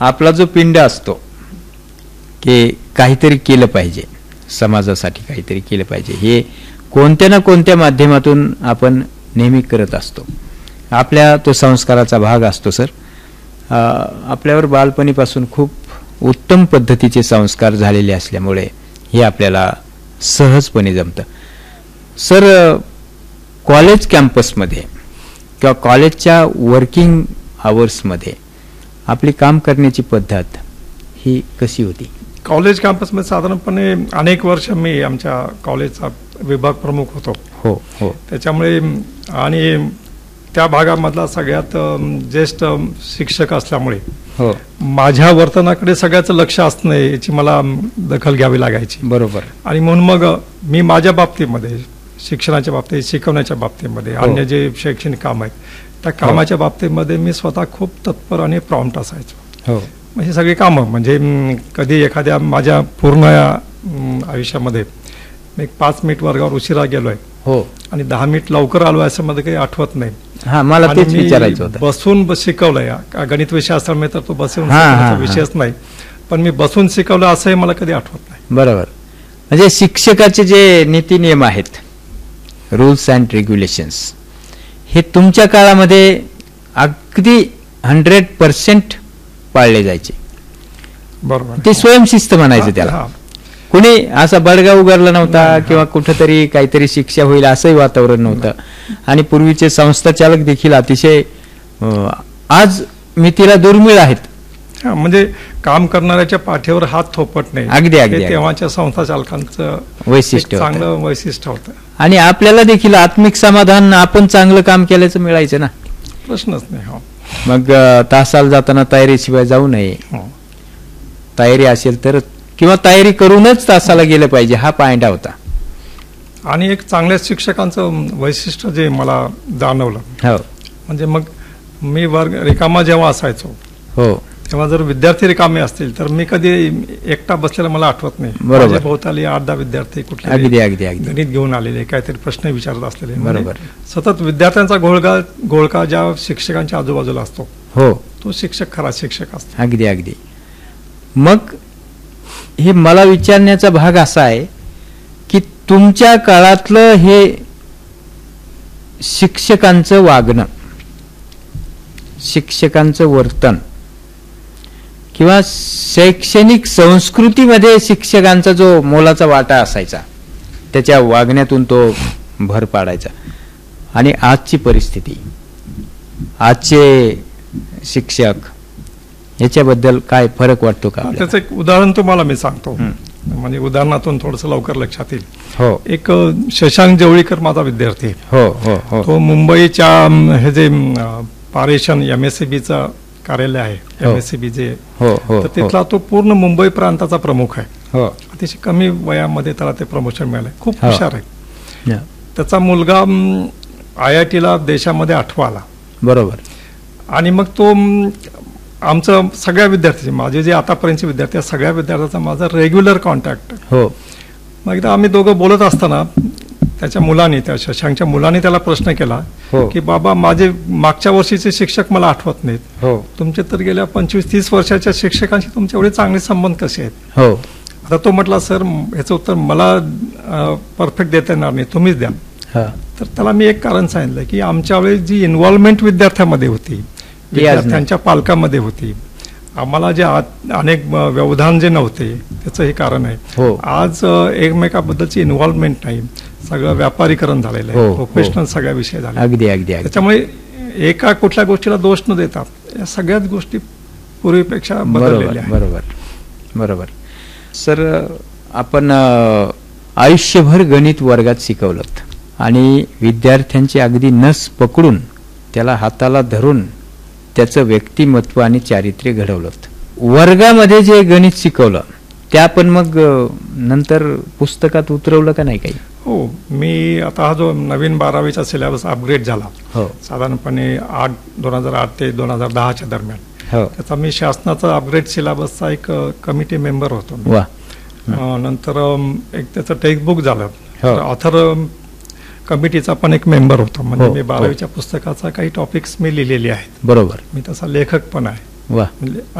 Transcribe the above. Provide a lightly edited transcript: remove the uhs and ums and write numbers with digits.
आपला जो पिंड असतो की काहीतरी केलं पाहिजे, समाजासाठी काहीतरी केलं पाहिजे, हे कोणत्या ना कोणत्या माध्यमातून आपण नेहमी करत असतो. आपल्या तो संस्काराचा भाग असतो सर. आपल्यावर बालपणीपासून खूप उत्तम पद्धतीचे संस्कार झालेले असल्यामुळे हे आपल्याला सहजपणे जमतं. सर, कॉलेज कॅम्पसमध्ये किंवा कॉलेजच्या वर्किंग आवर्समध्ये आपली काम करण्याची पद्धत ही कशी होती? कॉलेज कॅम्पसमध्ये साधारणपणे अनेक वर्ष मी आमच्या कॉलेजचा विभाग प्रमुख होतो. हो हो. त्याच्यामुळे आणि त्या भागामधला सगळ्यात ज्येष्ठ शिक्षक असल्यामुळे हो, माझ्या वर्तनाकडे सगळ्याचं लक्ष असणं याची मला दखल घ्यावी लागायची. बरोबर. आणि म्हणून मग मी माझ्या बाबतीमध्ये, शिक्षणाच्या बाबतीत, शिकवण्याच्या बाबतीमध्ये, अन्य जे शैक्षणिक काम आहेत त्या कामाच्या बाबतीमध्ये मी स्वतः खूप तत्पर आणि प्रॉम्प्ट असायचो. हो. ही सगळी कामं म्हणजे कधी एखाद्या माझ्या पूर्ण आयुष्यामध्ये मी 5 मिनिट वर्गावर उशिरा गेलोय हो आणि 10 मिनिट लवकर आलोय असं मध्ये काही आठवत नाही. हा, मला तेच विचारायचं होतं. बसून शिकवलंय, गणित विषय असल्यामुळे तर तो बसून विषयच नाही, पण मी बसून शिकवलं असंही मला कधी आठवत नाही. बरोबर. म्हणजे शिक्षकाचे जे नीती नियम आहेत, रूल्स अँड रेग्युलेशन्स, हे तुमच्या काळामध्ये अगदी 100% पाळले जायचे. बरोबर. ते स्वयंशिस्त म्हणायचं त्याला. कुणी असा बडगा उगारला नव्हता किंवा कुठेतरी काहीतरी शिक्षा होईल असंही वातावरण नव्हतं. आणि पूर्वीचे संस्थाचालक देखील अतिशय आज मितीला दुर्मिळ आहेत. म्हणजे काम करणाऱ्याच्या पाठीवर हात थोपट नाही. अगदी अगदी तेव्हाच्या संस्थाचालकांचं वैशिष्ट्य, चांगलं वैशिष्ट्य होतं. आणि आपल्याला देखील आत्मिक समाधान, आपण चांगलं काम केल्याचं मिळायचं ना, प्रश्नच नाही. हो. मग तासाला जाताना तयारीशिवाय जाऊ नये. तयारी असेल तर, किंवा तयारी करूनच तासाला गेलं पाहिजे, हा पायंडा होता. आणि एक चांगल्या शिक्षकांचं वैशिष्ट्य जे मला जाणवलं, हो, म्हणजे मग मी वर्ग रिकामा जेव्हा असायचो हो, तेव्हा जर विद्यार्थी रिकामे असतील तर मी कधी एकटा बसलेला मला आठवत नाही. बरोबर. भोवताली 8-10 विद्यार्थी कुठले अगदी अगदी अगदी गणित घेऊन आलेले, काहीतरी प्रश्न विचारत असलेले. बरोबर. सतत विद्यार्थ्यांचा घोळका ज्या शिक्षकांच्या आजूबाजूला असतो, हो, तो शिक्षक खरा शिक्षक असतो. अगदी अगदी. मग हे मला विचारण्याचा भाग असा आहे की तुमच्या काळातलं हे शिक्षकांचं वागणं, शिक्षकांचं वर्तन किंवा शैक्षणिक संस्कृतीमध्ये शिक्षकांचा जो मोलाचा वाटा असायचा, त्याच्या वागण्यातून तो भर पाडायचा, आणि आजची परिस्थिती, आजचे शिक्षक, याच्याबद्दल काय फरक वाटतो का? त्याचं एक उदाहरण तुम्हाला मी सांगतो, म्हणजे उदाहरणातून थोडंसं लवकर लक्षात येईल. हो. एक शशांक जवळीकर माझा विद्यार्थी, हो हो हो, तो मुंबईच्या हे जे पारेषण MSCBचं कार्यालय आहे, MSCB जे, हो हो, तर तिथला तो पूर्ण मुंबई प्रांताचा प्रमुख आहे. हो. अतिशय कमी वयामध्ये त्याला ते प्रमोशन मिळालंय. खूप हुशार आहे. या. त्याचा मुलगा IITला देशामध्ये 8वा आला. बरोबर. आणि मग तो आमचं सगळ्या विद्यार्थी, माझे जे आतापर्यंतचे विद्यार्थी, सगळ्या विद्यार्थ्यांचा माझा रेग्युलर कॉन्टॅक्ट. हो. मग एकदा आम्ही दोघं बोलत असताना त्याच्या मुलाने, त्या शशांकच्या मुलाने त्याला प्रश्न केला की बाबा, माझे मागच्या वर्षीचे शिक्षक मला आठवत नाहीत, हो, तुमचे तर गेल्या 25-30 वर्षाच्या शिक्षकांशी तुमचे एवढे चांगले संबंध कसे आहेत? हो. आता तो म्हटला, सर ह्याचं उत्तर मला परफेक्ट देता येणार नाही, तुम्हीच द्या. तर त्याला मी एक कारण सांगितलं की आमच्या वेळेस जी इन्व्हॉल्वमेंट विद्यार्थ्यामध्ये होती, विद्यार्थ्यांच्या पालकांमध्ये होती, आम्हाला जे अनेक व्यवधान जे नव्हते, त्याचं हे कारण आहे. हो. आज एकमेकाबद्दलची इन्व्हॉल्वमेंट नाही, सगळं व्यापारीकरण झालेलं आहे, प्रोफेशनल सगळ्या विषय झाले. अगदी अगदी. त्याच्यामुळे एका कुठल्या गोष्टीला दोष न देता या सगळ्याच गोष्टी पूर्वीपेक्षा बदललेल्या आहेत. बरोबर बरोबर. सर, आपण आयुष्यभर गणित वर्गात शिकवलं आणि विद्यार्थ्यांची अगदी नस पकडून, त्याला हाताला धरून त्याचं व्यक्तिमत्व आणि चारित्र्य घडवलं. वर्गामध्ये जे गणित शिकवलं ते आपण मग नंतर पुस्तकात उतरवलं का नाही काही? हो. मी आता हा जो नवीन 12वीचा सिलेबस अपग्रेड झाला, हो, साधारणपणे 2008 ते 2010च्या दरम्यान, हो, त्याचा मी शासनाचा अपग्रेड सिलेबसचा एक कमिटी मेंबर होतो. वा. नंतर एक त्याचं टेक्स्टबुक झालं, हो, ऑथर कमिटीचा पण एक मेंबर होतो. म्हणजे मी 12वीच्या पुस्तकाचा काही टॉपिक्स मी लिहिलेले आहेत. बरोबर. मी तसा लेखक पण आहे. वा. म्हणजे